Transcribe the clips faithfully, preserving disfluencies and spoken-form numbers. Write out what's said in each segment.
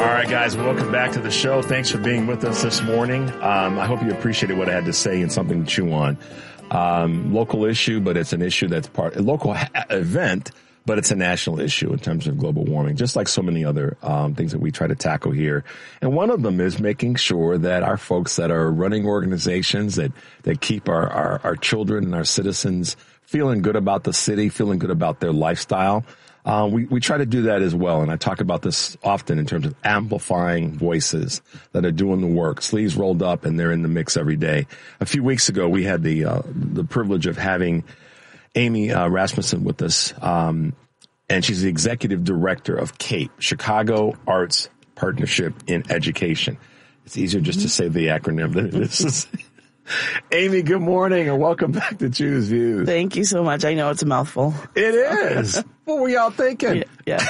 All right, guys, welcome back to the show. Thanks for being with us this morning. Um, I hope you appreciated what I had to say and something to chew on. Um, local issue, but it's an issue that's part, a local ha- event, but it's a national issue in terms of global warming, just like so many other um, things that we try to tackle here. And one of them is making sure that our folks that are running organizations that, that keep our, our, our children and our citizens feeling good about the city, feeling good about their lifestyle. Uh, we, we try to do that as well. And I talk about this often in terms of amplifying voices that are doing the work, sleeves rolled up, and they're in the mix every day. A few weeks ago, we had the, uh, the privilege of having Amy uh, Rasmussen with us. Um, and she's the executive director of CAPE, Chicago Arts Partnership in Education. It's easier just to say the acronym than it is. Amy, good morning and welcome back to Choose Views. Thank you so much. I know it's a mouthful. It is. What were y'all thinking? Yeah. yeah.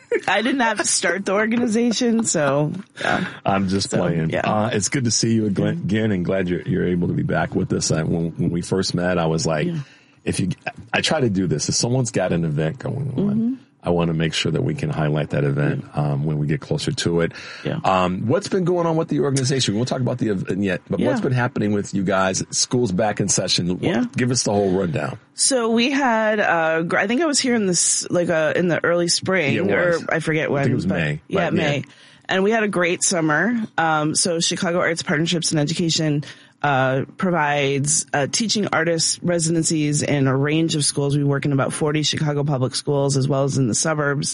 I didn't have to start the organization, so yeah. I'm just so, playing. Yeah. Uh, it's good to see you again and glad you're, you're able to be back with us. I, when, when we first met, I was like, yeah. if you, I try to do this. If someone's got an event going on, mm-hmm. I want to make sure that we can highlight that event um, when we get closer to it. Yeah. Um, what's been going on with the organization? We'll talk about the event yet, but yeah. what's been happening with you guys? School's back in session. Yeah. Give us the whole rundown. So we had, uh, I think I was here in this, like, uh, in the early spring, yeah, or I forget when. I think it was but, May. Yeah, but, May. Yeah. And we had a great summer. Um, so Chicago Arts Partnerships in Education uh provides uh teaching artist residencies in a range of schools. We work in about forty Chicago public schools as well as in the suburbs.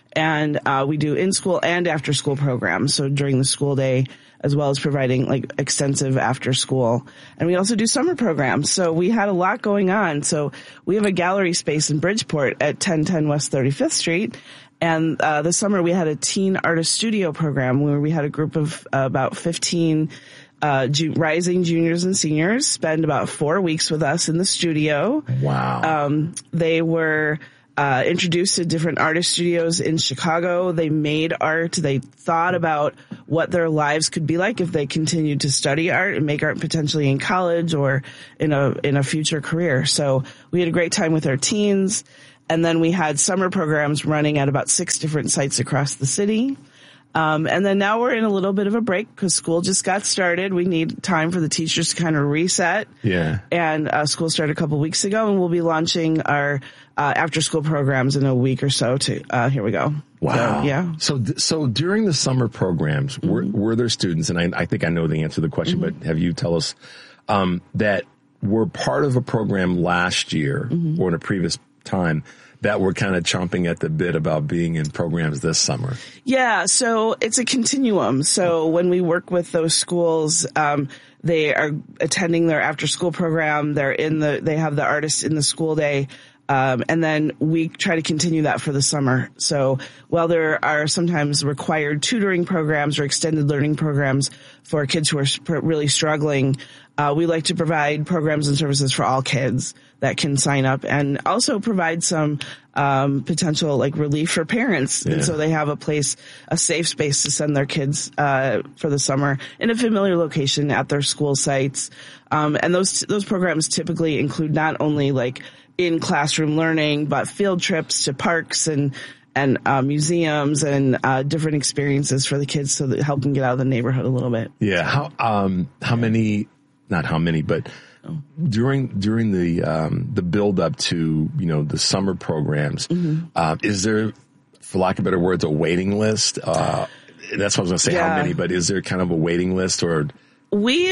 And uh we do in-school and after-school programs. So during the school day, as well as providing like extensive after school. And we also do summer programs. So we had a lot going on. So we have a gallery space in Bridgeport at ten ten West thirty-fifth Street. And uh this summer we had a teen artist studio program where we had a group of uh, about fifteen Uh, ju- rising juniors and seniors spend about four weeks with us in the studio. Wow. Um, they were, uh, introduced to different artist studios in Chicago. They made art. They thought about what their lives could be like if they continued to study art and make art potentially in college or in a, in a future career. So we had a great time with our teens. And then we had summer programs running at about six different sites across the city. Um, and then now we're in a little bit of a break because school just got started. We need time for the teachers to kind of reset. Yeah. And uh, school started a couple weeks ago, and we'll be launching our uh, after-school programs in a week or so. To uh, here we go. Wow. So, yeah. So, so during the summer programs, mm-hmm. were, were there students? And I, I think I know the answer to the question, mm-hmm. but have you tell us um, that were part of a program last year mm-hmm. or in a previous time that we're kind of chomping at the bit about being in programs this summer? Yeah, so it's a continuum. So when we work with those schools, um, they are attending their after-school program. They're in the, they have the artists in the school day. Um, and then we try to continue that for the summer. So while there are sometimes required tutoring programs or extended learning programs for kids who are really struggling, uh, we like to provide programs and services for all kids that can sign up and also provide some um potential like relief for parents. Yeah. And so they have a place, a safe space to send their kids uh for the summer in a familiar location at their school sites. Um and those those programs typically include not only like in classroom learning, but field trips to parks and and uh, museums and uh different experiences for the kids so that help them get out of the neighborhood a little bit. Yeah. How um how many not how many, but During during the um, the build up to you know the summer programs, mm-hmm. uh, is there, for lack of better words, a waiting list? Uh, that's what I was going to say. Yeah. How many? But is there kind of a waiting list or? We,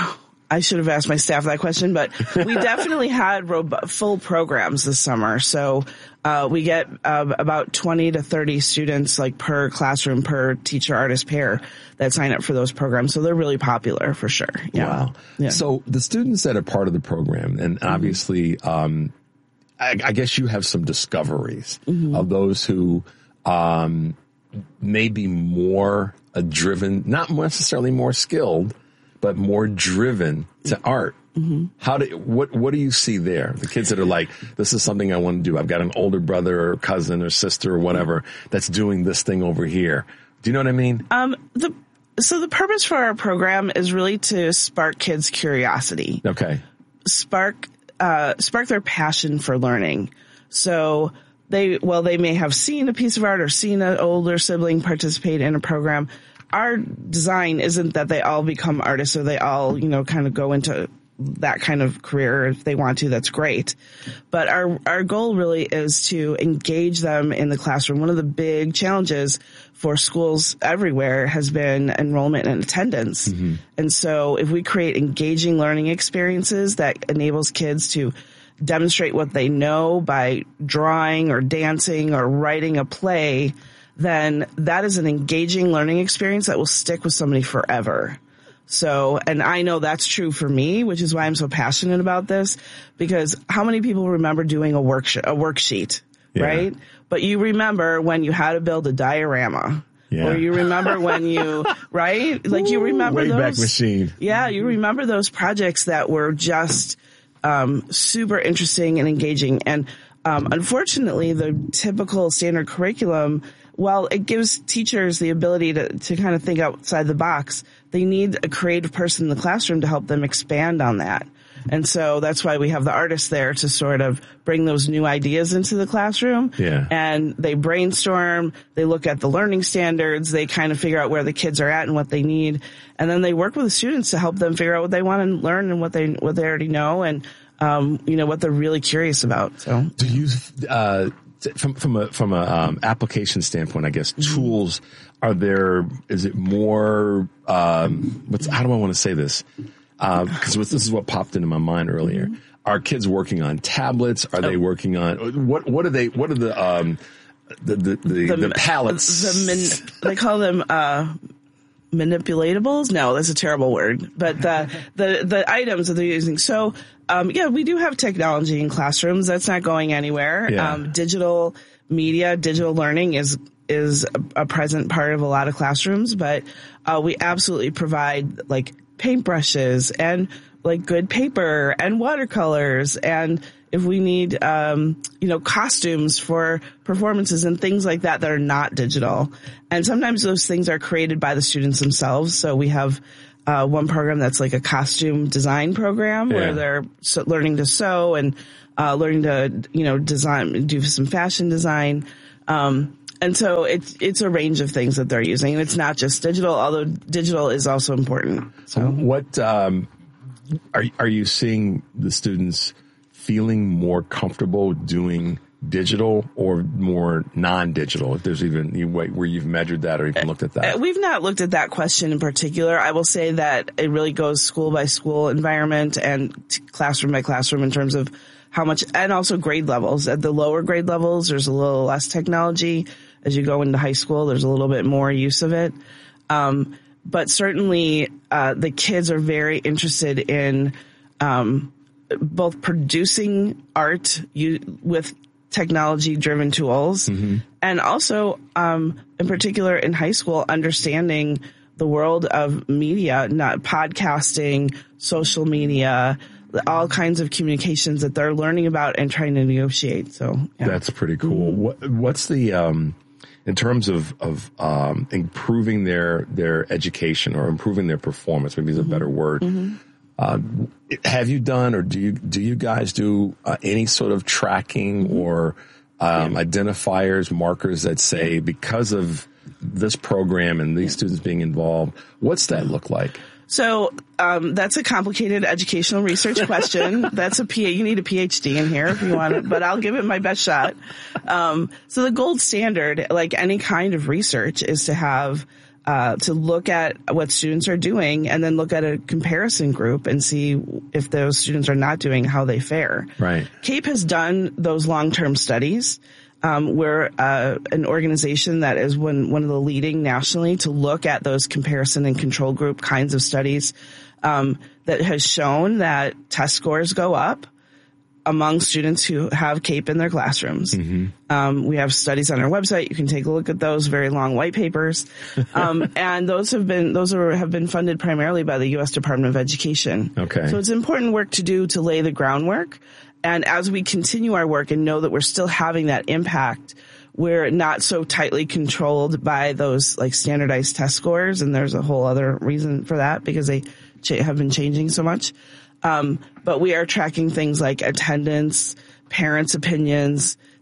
I should have asked my staff that question, but we definitely had rob- full programs this summer. So uh, we get uh, about twenty to thirty students, like per classroom, per teacher artist pair, that sign up for those programs. So they're really popular for sure. Yeah. Wow. Yeah. So the students that are part of the program, and mm-hmm. obviously, um, I, I guess you have some discoveries mm-hmm. of those who um, may be more uh, driven, not necessarily more skilled, but more driven to art. Mm-hmm. How do, what, what do you see there? The kids that are like, this is something I want to do. I've got an older brother or cousin or sister or whatever that's doing this thing over here. Do you know what I mean? Um, the, so the purpose for our program is really to spark kids' curiosity. Okay. Spark, uh, spark their passion for learning. So they, well, they may have seen a piece of art or seen an older sibling participate in a program. Our design isn't that they all become artists or they all, you know, kind of go into that kind of career. If they want to, that's great. But our, our goal really is to engage them in the classroom. One of the big challenges for schools everywhere has been enrollment and attendance. Mm-hmm. And so if we create engaging learning experiences that enables kids to demonstrate what they know by drawing or dancing or writing a play, then that is an engaging learning experience that will stick with somebody forever. So, and I know that's true for me, which is why I'm so passionate about this, because how many people remember doing a work a worksheet, yeah. right? But you remember when you had to build a diorama. Yeah. Or you remember when you, right? Like you remember Way those. Back machine. Yeah, you remember those projects that were just um super interesting and engaging. And um unfortunately, the typical standard curriculum, while it gives teachers the ability to, to kind of think outside the box, they need a creative person in the classroom to help them expand on that. And so that's why we have the artists there to sort of bring those new ideas into the classroom. Yeah. And they brainstorm, they look at the learning standards, they kind of figure out where the kids are at and what they need. And then they work with the students to help them figure out what they want to learn and what they, what they already know and, um, you know, what they're really curious about. So do you, uh, From from a from a um, application standpoint, I guess mm-hmm. tools are there. Is it more? Um, what's how do I want to say this? Because uh, this is what popped into my mind earlier. Mm-hmm. Are kids working on tablets? Are oh. they working on what? What are they? What are the um the the the, the, the palettes? The min, they call them uh manipulatables. No, that's a terrible word. But the the the items that they're using. So. Um, yeah, we do have technology in classrooms. That's not going anywhere. Yeah. Um, digital media, digital learning is is a, a present part of a lot of classrooms, but uh, we absolutely provide like paintbrushes and like good paper and watercolors, and if we need um, you know costumes for performances and things like that that are not digital. And sometimes those things are created by the students themselves. So we have Uh, one program that's like a costume design program yeah. where they're so learning to sew and uh, learning to, you know, design, do some fashion design. Um, and so it's, it's a range of things that they're using. And it's not just digital, although digital is also important. So what, um, are, are you seeing the students feeling more comfortable doing digital or more non-digital, if there's even you where you've measured that or even looked at that? We've not looked at that question in particular. I will say that it really goes school by school environment and classroom by classroom in terms of how much, and also grade levels. At the lower grade levels, there's a little less technology. As you go into high school, there's a little bit more use of it. Um, but certainly, uh, the kids are very interested in, um, both producing art you, with technology driven tools mm-hmm. and also um in particular in high school understanding the world of media, not podcasting, social media, all kinds of communications that they're learning about and trying to negotiate. So yeah. That's pretty cool. Mm-hmm. What what's the um in terms of of um improving their their education or improving their performance, maybe is a mm-hmm. better word. Mm-hmm. Uh, have you done, or do you do you guys do uh, any sort of tracking or um, yeah. identifiers, markers that say because of this program and these yeah. students being involved, what's that look like? So um, that's a complicated educational research question. That's a P. You need a P H D in here if you want it, but I'll give it my best shot. Um, so the gold standard, like any kind of research, is to have. Uh, to look at what students are doing and then look at a comparison group and see if those students are not doing how they fare. Right. CAPE has done those long-term studies. Um, we're uh, an organization that is one, one of the leading nationally to look at those comparison and control group kinds of studies um, that has shown that test scores go up among students who have CAPE in their classrooms. Mm-hmm. Um, we have studies on our website. You can take a look at those very long white papers. Um, and those have been, those are, have been funded primarily by the U S Department of Education. Okay. So it's important work to do to lay the groundwork. And as we continue our work and know that we're still having that impact, we're not so tightly controlled by those like standardized test scores. And there's a whole other reason for that because they ch- have been changing so much. Um, but we are tracking things like attendance, parents' opinions,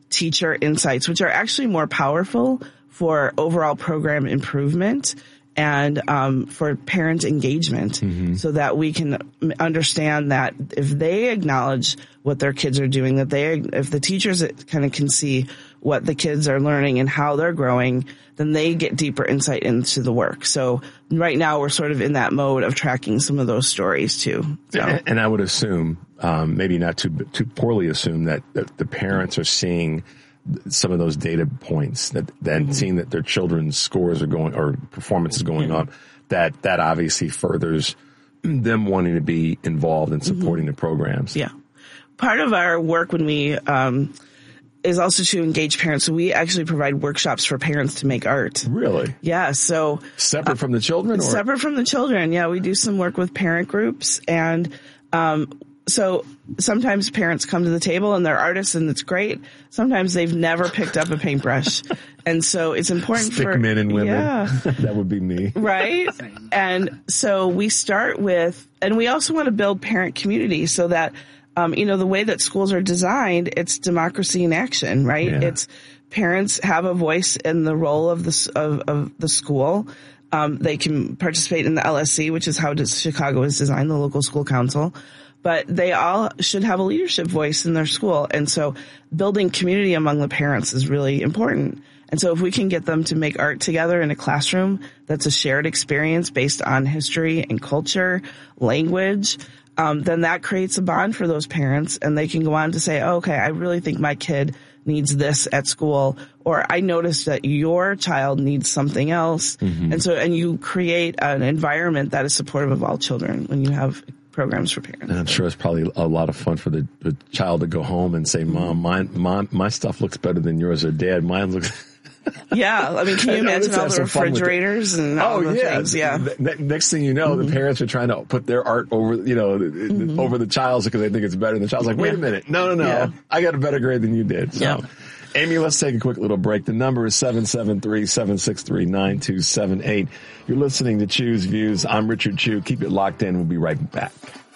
teacher insights, which are actually more powerful for overall program improvement and um, for parent engagement, mm-hmm. so that we can understand that if they acknowledge what their kids are doing, that they, if the teachers kind of can see what the kids are learning and how they're growing, then they get deeper insight into the work. So right now we're sort of in that mode of tracking some of those stories too. So. And, and I would assume, um, maybe not too too poorly assume, that, that the parents are seeing some of those data points, that then mm-hmm. seeing that their children's scores are going, or performance is going mm-hmm. up, that that obviously furthers them wanting to be involved in supporting mm-hmm. the programs. Yeah. Part of our work when we, um, is also to engage parents. So we actually provide workshops for parents to make art. Really? Yeah. So separate uh, from the children? Or? Separate from the children. Yeah. We do some work with parent groups, and, um, so sometimes parents come to the table and they're artists, and it's great. Sometimes they've never picked up a paintbrush. And so it's important Stick for men and women. Yeah. That would be me. Right. And so we start with, and we also want to build parent community so that, um, you know, the way that schools are designed, it's democracy in action, right? Yeah. It's parents have a voice in the role of the, of, of the school. Um, they can participate in the L S C, which is how Chicago is designed, the local school council. But they all should have a leadership voice in their school. And so building community among the parents is really important. And so if we can get them to make art together in a classroom that's a shared experience based on history and culture, language, um, then that creates a bond for those parents, and they can go on to say, oh, okay, I really think my kid needs this at school, or I noticed that your child needs something else. Mm-hmm. And so, and you create an environment that is supportive of all children when you have programs for parents. And I'm sure it's probably a lot of fun for the, the child to go home and say, Mom, mine, mine, my stuff looks better than yours, or Dad, mine looks... Yeah, I mean, can you imagine all the refrigerators and all oh, the yeah. things? Yeah. Ne- next thing you know, mm-hmm. the parents are trying to put their art over, you know, mm-hmm. over the child's because they think it's better. And the child's like, wait yeah. a minute. No, no, no. Yeah. I got a better grade than you did. So, yeah. Amy, let's take a quick little break. The number is seven seven three, seven six three, nine two seven eight. You're listening to Chew's Views. I'm Richard Chew. Keep it locked in. We'll be right back.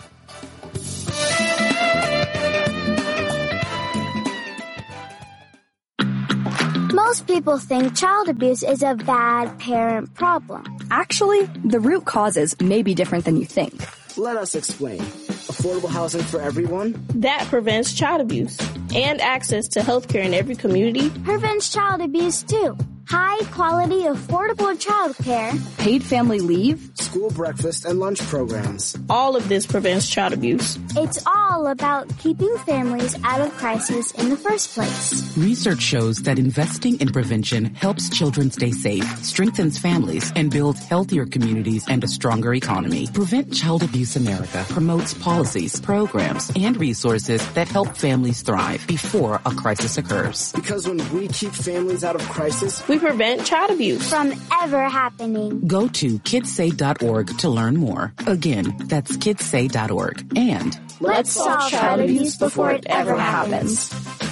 Most people think child abuse is a bad parent problem. Actually, the root causes may be different than you think. Let us explain. Affordable housing for everyone? That prevents child abuse. And access to health care in every community prevents child abuse too. High quality, affordable child care. Paid family leave. School breakfast and lunch programs. All of this prevents child abuse. It's all about keeping families out of crisis in the first place. Research shows that investing in prevention helps children stay safe, strengthens families, and builds healthier communities and a stronger economy. Prevent Child Abuse America promotes policies, programs, and resources that help families thrive before a crisis occurs. Because when we keep families out of crisis, we prevent child abuse from ever happening. Go to kidsay dot org to learn more. Again, that's kidsay dot org. And let's solve child abuse before it ever happens.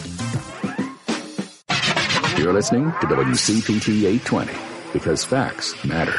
You're listening to W C P T eight twenty, because facts matter.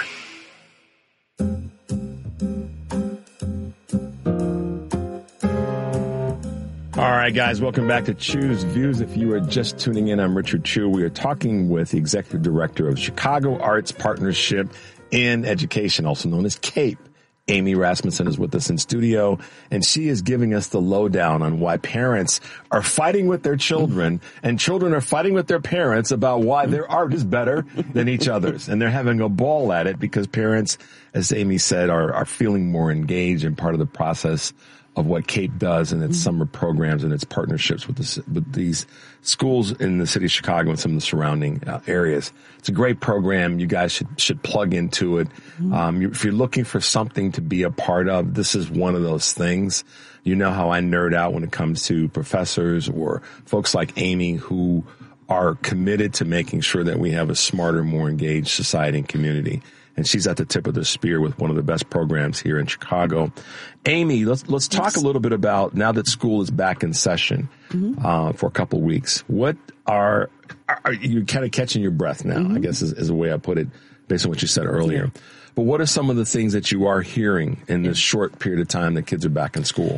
All right, guys, welcome back to Chew's Views. If you are just tuning in, I'm Richard Chew. We are talking with the Executive Director of Chicago Arts Partnership in Education, also known as CAPE. Amy Rasmussen is with us in studio, and she is giving us the lowdown on why parents are fighting with their children, and children are fighting with their parents about why their art is better than each other's. And they're having a ball at it because parents, as Amy said, are, are feeling more engaged in part of the process of what CAPE does and its mm-hmm. summer programs and its partnerships with, the, with these schools in the city of Chicago and some of the surrounding uh, areas. It's a great program. You guys should should plug into it. Mm-hmm. Um, you, if you're looking for something to be a part of, this is one of those things. You know how I nerd out when it comes to professors or folks like Amy who are committed to making sure that we have a smarter, more engaged society and community. And she's at the tip of the spear with one of the best programs here in Chicago. Amy, let's let's talk yes. a little bit about, now that school is back in session mm-hmm. uh, for a couple of weeks, what are, are you kind of catching your breath now, mm-hmm. I guess is, is the way I put it, based on what you said earlier. Yeah. But what are some of the things that you are hearing in this short period of time that kids are back in school?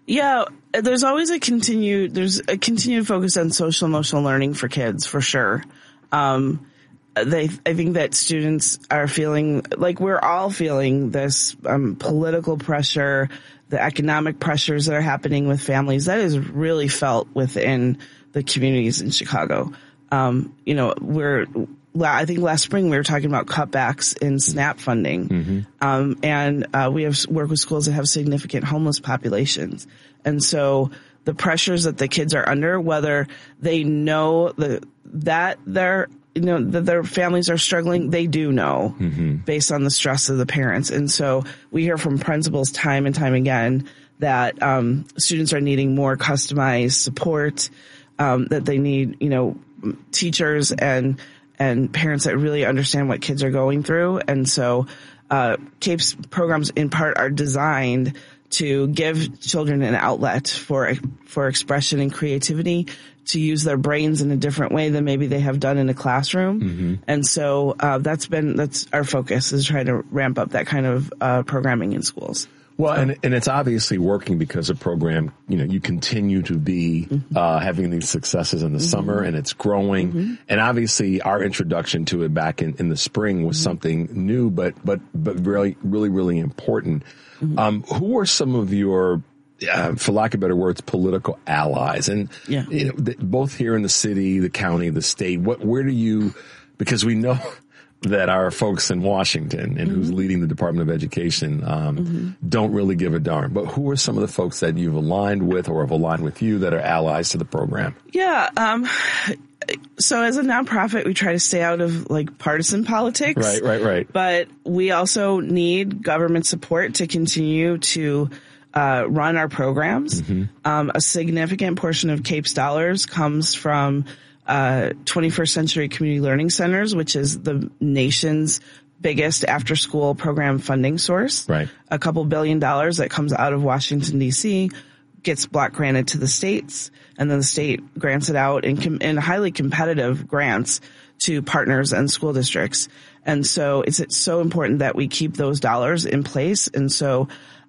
Yeah, there's always a continued, there's a continued focus on social emotional learning for kids, for sure. Um, they, I think that students are feeling, like we're all feeling this, um, political pressure, the economic pressures that are happening with families. That is really felt within the communities in Chicago. Um, you know, we're, I think last spring we were talking about cutbacks in SNAP funding. Mm-hmm. Um, and, uh, we have worked with schools that have significant homeless populations. And so the pressures that the kids are under, whether they know the, that they're, you know, that their families are struggling, they do know mm-hmm. based on the stress of the parents. And so we hear from principals time and time again that, um, students are needing more customized support, um, that they need, you know, teachers and, and parents that really understand what kids are going through. And so, uh, CAPE's programs in part are designed to give children an outlet for, for expression and creativity, to use their brains in a different way than maybe they have done in a classroom. Mm-hmm. And so, uh, that's been, that's our focus, is trying to ramp up that kind of, uh, programming in schools. Well, and, and it's obviously working because the program, you know, you continue to be, mm-hmm. uh, having these successes in the mm-hmm. summer, and it's growing. Mm-hmm. And obviously our introduction to it back in, in the spring was mm-hmm. something new, but, but, but really, really, really important. Mm-hmm. Um, who are some of your, uh, for lack of better words, political allies? And, yeah. you know, th- both here in the city, the county, the state, what, where do you, because we know that our folks in Washington and mm-hmm. who's leading the Department of Education, um, mm-hmm. don't really give a darn. But who are some of the folks that you've aligned with or have aligned with you that are allies to the program? Yeah. Um, so as a nonprofit, we try to stay out of like partisan politics. Right, right, right. But we also need government support to continue to uh, run our programs. Mm-hmm. Um, a significant portion of CAPE's dollars comes from uh, twenty-first Century Community Learning Centers, which is the nation's biggest after-school program funding source. Right. A couple billion dollars that comes out of Washington, D C, gets block granted to the states, and then the state grants it out in, com- in highly competitive grants to partners and school districts. And so it's, it's so important that we keep those dollars in place. And so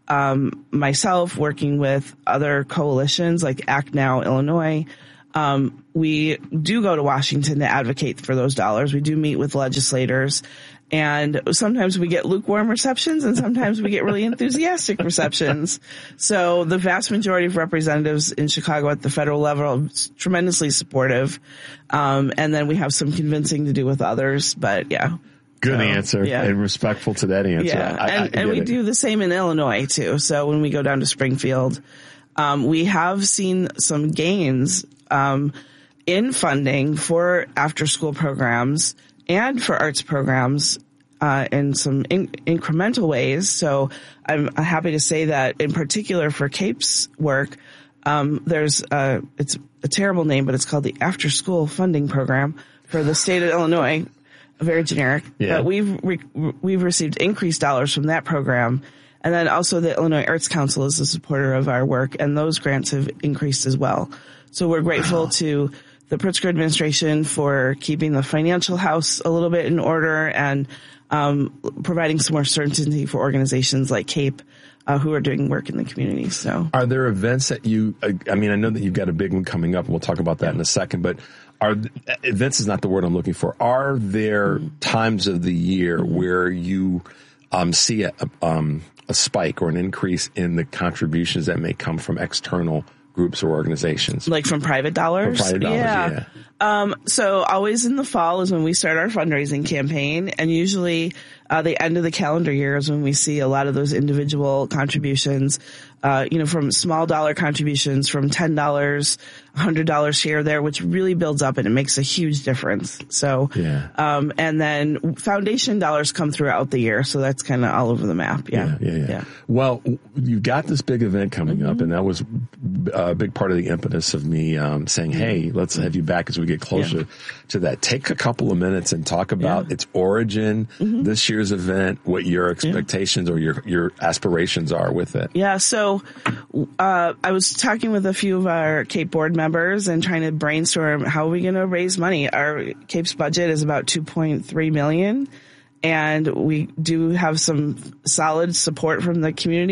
um, myself, working with other coalitions like Act Now Illinois, um, we do go to Washington to advocate for those dollars. We do meet with legislators. And sometimes we get lukewarm receptions, and sometimes we get really enthusiastic receptions. So the vast majority of representatives in Chicago at the federal level are tremendously supportive. Um, and then we have some convincing to do with others, but yeah. Good so, answer, yeah. and respectful to that answer. Yeah, I, and, I and we it. do the same in Illinois too. So when we go down to Springfield, um, we have seen some gains, um, in funding for after school programs and for arts programs, uh, in some in- incremental ways. So I'm happy to say that in particular for CAPE's work, um, there's a, it's a terrible name, but it's called the After School Funding Program for the state of Illinois. Very generic, yeah. But we've, re- we've received increased dollars from that program. And then also the Illinois Arts Council is a supporter of our work, and those grants have increased as well. So we're grateful wow. to the Pritzker administration for keeping the financial house a little bit in order and um, providing some more certainty for organizations like CAPE uh, who are doing work in the community. So, are there events that you? I mean, I know that you've got a big one coming up, and we'll talk about that yeah. in a second. But are events is not the word I'm looking for. Are there mm-hmm. times of the year mm-hmm. where you um, see a, um, a spike or an increase in the contributions that may come from external groups or organizations? Like from private dollars? From private dollars, yeah. yeah. Um, so always in the fall is when we start our fundraising campaign, and usually uh, the end of the calendar year is when we see a lot of those individual contributions, uh, you know, from small dollar contributions from ten dollars, one hundred dollars here or there, which really builds up and it makes a huge difference. So, yeah. um, and then foundation dollars come throughout the year. So that's kind of all over the map. Yeah. Yeah, yeah, yeah. yeah. Well, you've got this big event coming mm-hmm. up, and that was a big part of the impetus of me, um, saying, hey, let's have you back as we get closer yeah. to that. Take a couple of minutes and talk about yeah. its origin, mm-hmm. this year's event, what your expectations yeah. or your, your aspirations are with it. Yeah. So, uh, I was talking with a few of our CAPE board members and trying to brainstorm how are we going to raise money. Our CAPE's budget is about two point three million dollars, and we do have some solid support from the community,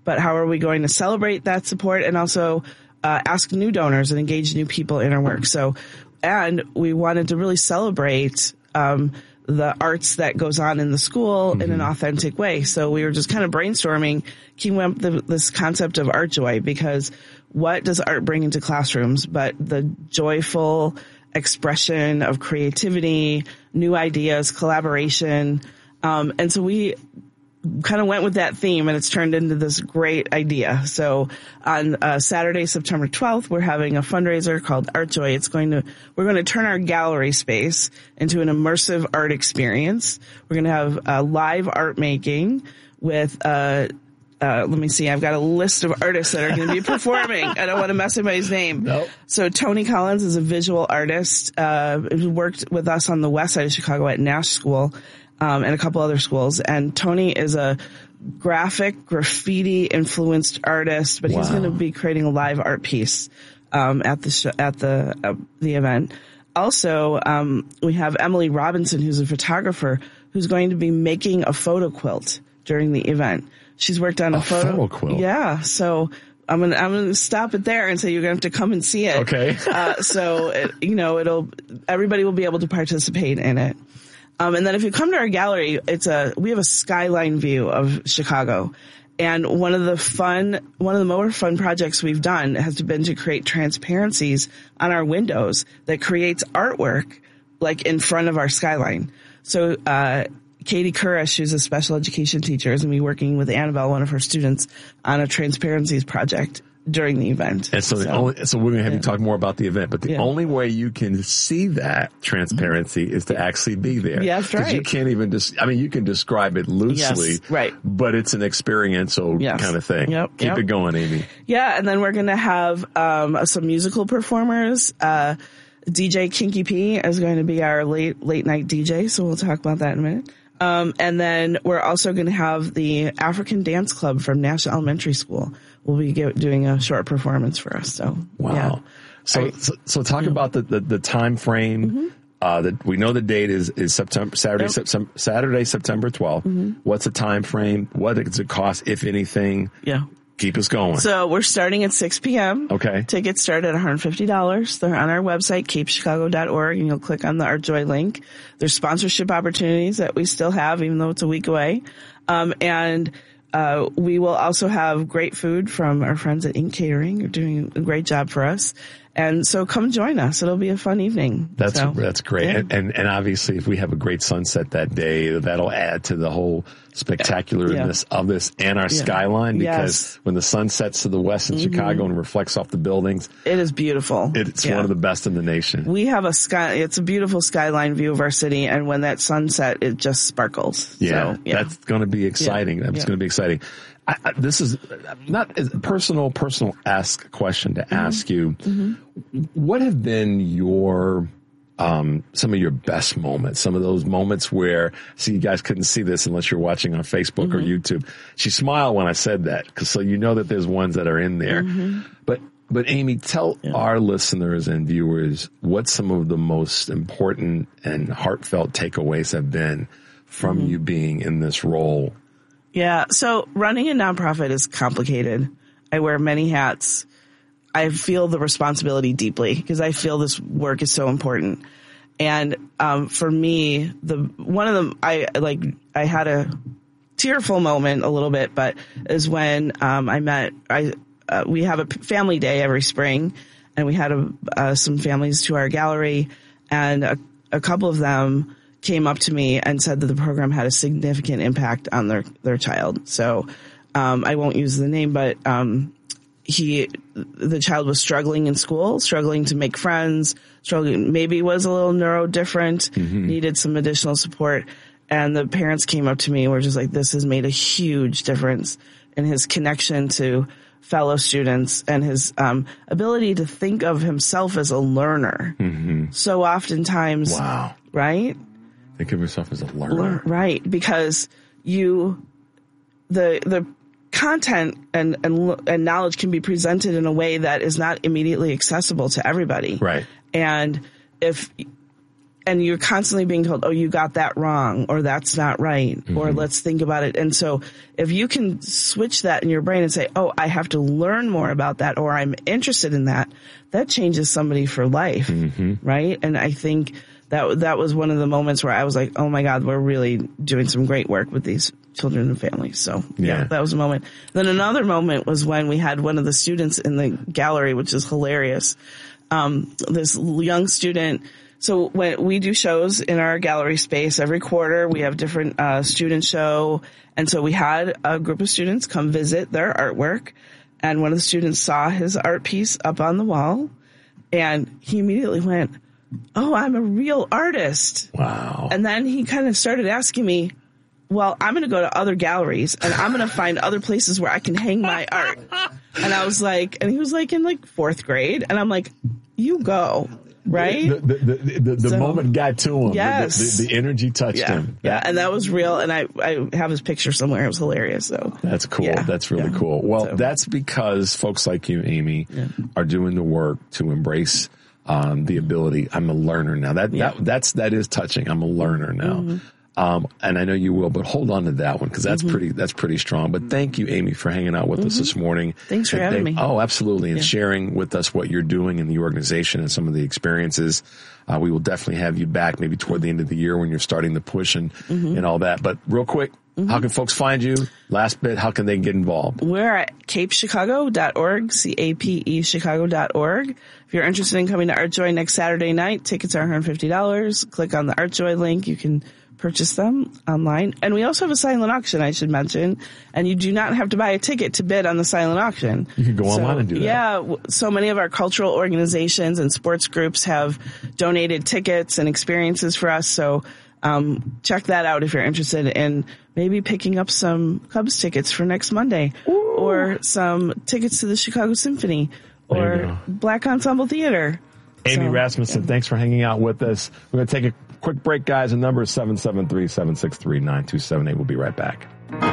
but how are we going to celebrate that support and also uh, ask new donors and engage new people in our work? So, and we wanted to really celebrate um, the arts that goes on in the school mm-hmm. in an authentic way. So we were just kind of brainstorming, came up with this concept of art joy, because what does art bring into classrooms but the joyful expression of creativity, new ideas, collaboration. Um, and so we kind of went with that theme, and it's turned into this great idea. So on uh, Saturday, September twelfth, we're having a fundraiser called Art Joy. It's going to, we're going to turn our gallery space into an immersive art experience. We're going to have uh, live art making with, uh, uh, let me see, I've got a list of artists that are going to be performing. I don't want to mess anybody's name. Nope. So Tony Collins is a visual artist, uh, who worked with us on the west side of Chicago at Nash School. Um, and a couple other schools. And Tony is a graphic graffiti influenced artist, but wow. he's going to be creating a live art piece um, at the sh- at the uh, the event. Also, um, we have Emily Robinson, who's a photographer, who's going to be making a photo quilt during the event. She's worked on a, a photo, photo quilt. Yeah, so. I'm gonna I'm gonna stop it there and say you're gonna have to come and see it. Okay. uh, so it, you know it'll everybody will be able to participate in it. Um, and then if you come to our gallery, it's a, we have a skyline view of Chicago. And one of the fun, one of the more fun projects we've done has been to create transparencies on our windows that creates artwork like in front of our skyline. So, uh, Katie Kurish, who's a special education teacher, is going to be working with Annabelle, one of her students, on a transparencies project during the event. And so, the so, only, so we're going to have yeah. you talk more about the event, but the yeah. only way you can see that transparency is to actually be there. Yeah, that's right. You can't even just, I mean, you can describe it loosely, yes, right. but it's an experiential yes. kind of thing. Yep, Keep yep. it going, Amy. Yeah. And then we're going to have, um, some musical performers. Uh, D J Kinky P is going to be our late, late night D J. So we'll talk about that in a minute. Um, and then we're also going to have the African Dance Club from Nash Elementary School. We'll be get, doing a short performance for us. So, wow. Yeah. So, so, so talk yeah. about the, the, the time frame. Mm-hmm. Uh, that we know the date is, is September, Saturday, yep. September, Saturday, September twelfth. Mm-hmm. What's the time frame? What does it cost, if anything? Yeah. Keep us going. So we're starting at six p.m. Okay. Tickets start at one hundred fifty dollars. They're on our website, cape chicago dot org, and you'll click on the Art Joy link. There's sponsorship opportunities that we still have, even though it's a week away. Um, and uh, we will also have great food from our friends at Ink Catering. They're doing a great job for us. And so come join us. It'll be a fun evening. That's so, that's great. Yeah. And, and and obviously if we have a great sunset that day, that'll add to the whole spectacularness yeah. of this and our yeah. skyline, because yes. when the sun sets to the west in mm-hmm. Chicago and reflects off the buildings, it is beautiful. It's yeah. one of the best in the nation. We have a sky, it's a beautiful skyline view of our city, and when that sunset, it just sparkles. Yeah, so, yeah. that's going to be exciting. Yeah. That's yeah. going to be exciting. I, I, this is not a personal, personal-esque question to mm-hmm. ask you. Mm-hmm. What have been your, um, some of your best moments? Some of those moments where, see, you guys couldn't see this unless you're watching on Facebook mm-hmm. or YouTube. She smiled when I said that, because so you know that there's ones that are in there. Mm-hmm. But, but Amy, tell yeah. our listeners and viewers what some of the most important and heartfelt takeaways have been from mm-hmm. you being in this role. Yeah. So running a nonprofit is complicated. I wear many hats. I feel the responsibility deeply because I feel this work is so important. And, um, for me, the, one of them, I like, I had a tearful moment a little bit, but is when, um, I met, I, uh, we have a family day every spring, and we had a, uh, some families to our gallery, and a, a couple of them came up to me and said that the program had a significant impact on their, their child. So, um, I won't use the name, but, um, he, the child was struggling in school, struggling to make friends, struggling, maybe was a little neurodifferent, mm-hmm. needed some additional support. And the parents came up to me and were just like, this has made a huge difference in his connection to fellow students and his, um, ability to think of himself as a learner. Mm-hmm. So oftentimes, wow. right? Think of yourself as a learner. Right. Because you, the, the content and, and, and knowledge can be presented in a way that is not immediately accessible to everybody. Right. And if and you're constantly being told, oh, you got that wrong, or that's not right, mm-hmm. or let's think about it. And so if you can switch that in your brain and say, oh, I have to learn more about that, or I'm interested in that, that changes somebody for life, mm-hmm. right? And I think that that was one of the moments where I was like, oh my God, we're really doing some great work with these children and families. So yeah, yeah that was a moment. Then another moment was when we had one of the students in the gallery, which is hilarious. Um, this young student. So when we do shows in our gallery space every quarter, we have different uh, student show. And so we had a group of students come visit their artwork. And one of the students saw his art piece up on the wall. And he immediately went, oh, I'm a real artist. Wow. And then he kind of started asking me, well, I'm going to go to other galleries and I'm going to find other places where I can hang my art. And I was like, and he was like in like fourth grade. And I'm like, you go. Right? The, the, the, the, the so, moment got to him. Yes. The, the, the energy touched yeah, him. Yeah. And that was real. And I, I have his picture somewhere. It was hilarious. So that's cool. Yeah, that's really yeah. cool. Well, so. that's because folks like you, Amy, yeah. are doing the work to embrace um, the ability. I'm a learner now. That, yeah. that, that's, that is touching. I'm a learner now. Mm-hmm. Um, and I know you will, but hold on to that one because that's mm-hmm. pretty, that's pretty strong. But thank you, Amy, for hanging out with mm-hmm. us this morning. Thanks for and having thank, me. Oh, absolutely. And yeah. sharing with us what you're doing in the organization and some of the experiences. Uh, we will definitely have you back maybe toward the end of the year when you're starting the push and, mm-hmm. and all that. But real quick, mm-hmm. how can folks find you? Last bit, how can they get involved? We're at cape chicago dot org, C A P E Chicago dot org. If you're interested in coming to ArtJoy next Saturday night, tickets are one hundred fifty dollars. Click on the ArtJoy link. You can purchase them online. And we also have a silent auction, I should mention. And you do not have to buy a ticket to bid on the silent auction. You can go so, online and do that. Yeah. So many of our cultural organizations and sports groups have donated tickets and experiences for us. So um, check that out if you're interested in maybe picking up some Cubs tickets for next Monday. Ooh. Or some tickets to the Chicago Symphony or Black Ensemble Theater. Amy so, Rasmussen, yeah. thanks for hanging out with us. We're going to take a quick break, guys. The number is seven seven three, seven six three, nine two seven eight. We'll be right back.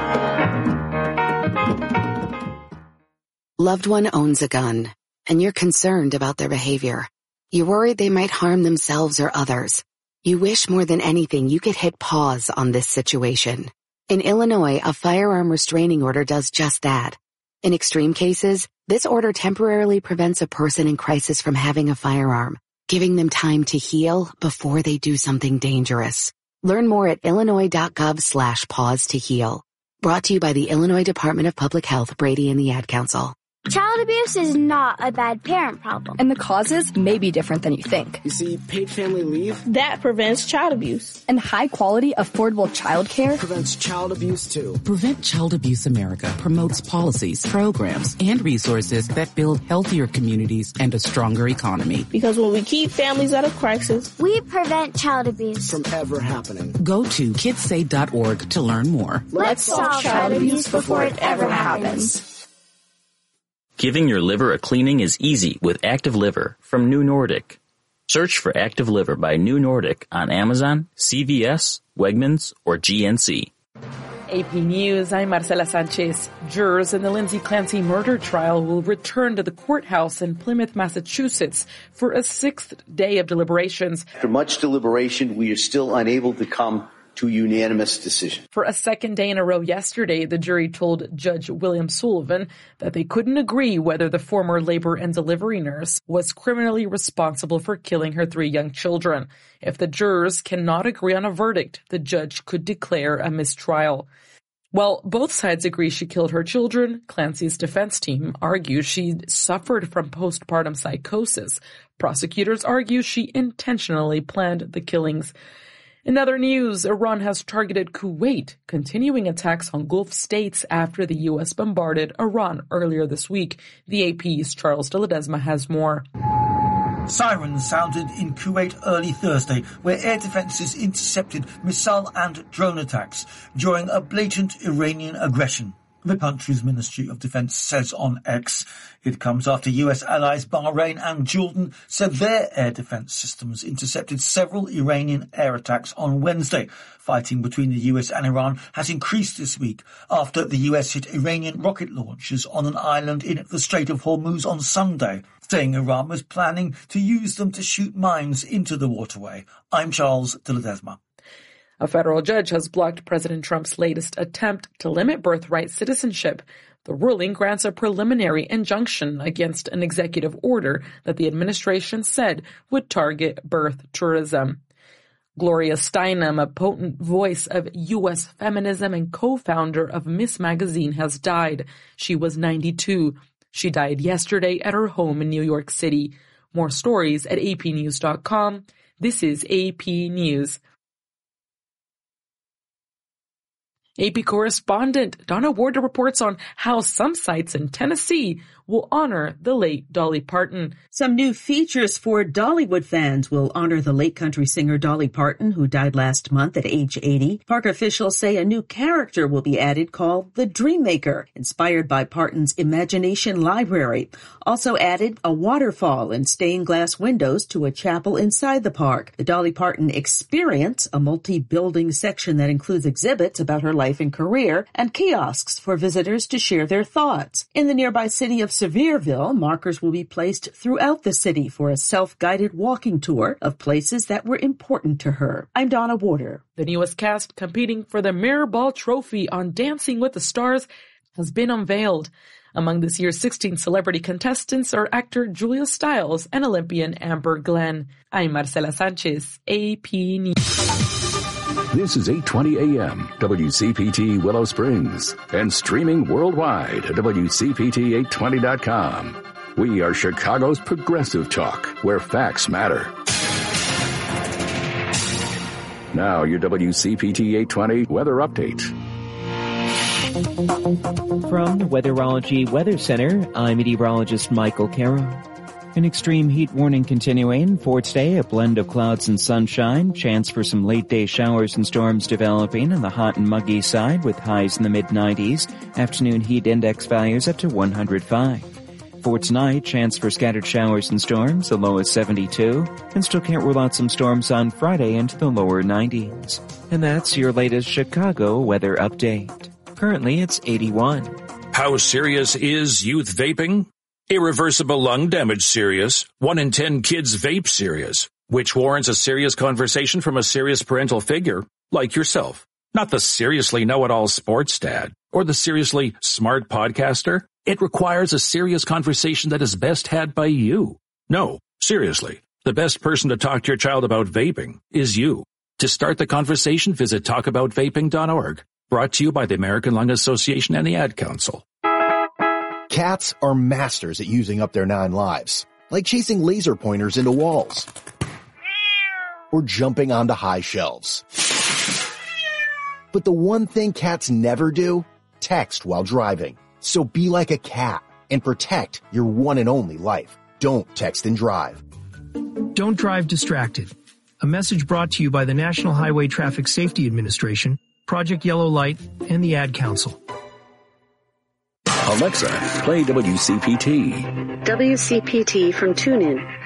Loved one owns a gun, and you're concerned about their behavior. You're worried they might harm themselves or others. You wish more than anything you could hit pause on this situation. In Illinois, a firearm restraining order does just that. In extreme cases, this order temporarily prevents a person in crisis from having a firearm, giving them time to heal before they do something dangerous. Learn more at illinois.gov slash pause to heal. Brought to you by the Illinois Department of Public Health, Brady and the Ad Council. Child abuse is not a bad parent problem. And the causes may be different than you think. You see, paid family leave that prevents child abuse. And high-quality, affordable childcare prevents child abuse, too. Prevent Child Abuse America promotes policies, programs, and resources that build healthier communities and a stronger economy. Because when we keep families out of crisis, we prevent child abuse from ever happening. Go to kids say dot org to learn more. Let's solve child abuse before it ever happens. Giving your liver a cleaning is easy with Active Liver from New Nordic. Search for Active Liver by New Nordic on Amazon, C V S, Wegmans, or G N C. A P News, I'm Marcela Sanchez. Jurors in the Lindsay Clancy murder trial will return to the courthouse in Plymouth, Massachusetts for a sixth day of deliberations. After much deliberation, we are still unable to come to a unanimous decision. For a second day in a row yesterday, the jury told Judge William Sullivan that they couldn't agree whether the former labor and delivery nurse was criminally responsible for killing her three young children. If the jurors cannot agree on a verdict, the judge could declare a mistrial. While both sides agree she killed her children, Clancy's defense team argues she suffered from postpartum psychosis. Prosecutors argue she intentionally planned the killings. In other news, Iran has targeted Kuwait, continuing attacks on Gulf states after the U S bombarded Iran earlier this week. The A P's Charles de Ledesma has more. Sirens sounded in Kuwait early Thursday, where air defenses intercepted missile and drone attacks during a blatant Iranian aggression. the country's Ministry of Defense says on X. It comes after U S allies Bahrain and Jordan said their air defense systems intercepted several Iranian air attacks on Wednesday. Fighting between the U S and Iran has increased this week after the U S hit Iranian rocket launchers on an island in the Strait of Hormuz on Sunday, saying Iran was planning to use them to shoot mines into the waterway. I'm Charles de Ledesma. A federal judge has blocked President Trump's latest attempt to limit birthright citizenship. The ruling grants a preliminary injunction against an executive order that the administration said would target birth tourism. Gloria Steinem, a potent voice of U S feminism and co-founder of Miss Magazine, has died. She was ninety-two. She died yesterday at her home in New York City. More stories at a p news dot com. This is A P News. A P correspondent Donna Warder reports on how some sites in Tennessee will honor the late Dolly Parton. Some new features for Dollywood fans will honor the late country singer Dolly Parton, who died last month at age eighty. Park officials say a new character will be added called the Dreammaker, inspired by Parton's imagination library. Also added a waterfall and stained glass windows to a chapel inside the park. The Dolly Parton Experience, a multi-building section that includes exhibits about her life and career, and kiosks for visitors to share their thoughts. In the nearby city of Sevierville, markers will be placed throughout the city for a self-guided walking tour of places that were important to her. I'm Donna Warder. The newest cast competing for the Mirrorball Trophy on Dancing with the Stars has been unveiled. Among this year's sixteen celebrity contestants are actor Julia Stiles and Olympian Amber Glenn. I'm Marcela Sanchez, A P News. This is eight twenty a m W C P T Willow Springs and streaming worldwide at W C P T eight twenty dot com. We are Chicago's progressive talk, where facts matter. Now your W C P T eight twenty weather update. From the Weatherology Weather Center, I'm meteorologist Michael Carroll. An extreme heat warning continuing for today, a blend of clouds and sunshine, chance for some late-day showers and storms developing on the hot and muggy side with highs in the mid nineties, afternoon heat index values up to one hundred five. For tonight, chance for scattered showers and storms, the low is seventy-two, and still can't rule out some storms on Friday into the lower nineties. And that's your latest Chicago weather update. Currently, it's eighty-one. How serious is youth vaping? Irreversible lung damage serious. One in ten kids vape serious, which warrants a serious conversation from a serious parental figure like yourself. Not the seriously know-it-all sports dad or the seriously smart podcaster. It requires a serious conversation that is best had by you. No, seriously, the best person to talk to your child about vaping is you. To start the conversation, visit talk about vaping dot org. Brought to you by the American Lung Association and the Ad Council. Cats are masters at using up their nine lives, like chasing laser pointers into walls or jumping onto high shelves. But the one thing cats never do, text while driving. So be like a cat and protect your one and only life. Don't text and drive. Don't drive distracted. A message brought to you by the National Highway Traffic Safety Administration, Project Yellow Light, and the Ad Council. Alexa, play W C P T. W C P T from TuneIn.